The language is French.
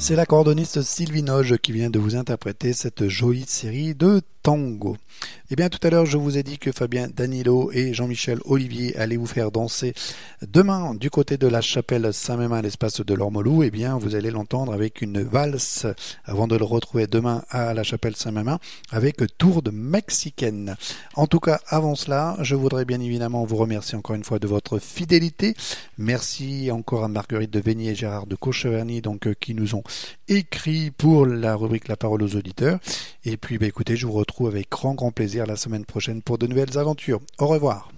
C'est l'accordoniste Sylvie Noge qui vient de vous interpréter cette jolie série de tango. Eh bien, tout à l'heure, je vous ai dit que Fabien Danilo et Jean-Michel Olivier allaient vous faire danser demain du côté de la chapelle Saint-Mémin à l'espace de l'Ormolou. Eh bien, vous allez l'entendre avec une valse avant de le retrouver demain à la chapelle Saint-Mémin avec Tourde mexicaine. En tout cas, avant cela, je voudrais bien évidemment vous remercier encore une fois de votre fidélité. Merci encore à Marguerite de Veigny et Gérard de Cocheverny, qui nous ont écrit pour la rubrique La parole aux auditeurs. Et puis, écoutez, je vous retrouve avec grand plaisir la semaine prochaine pour de nouvelles aventures. Au revoir.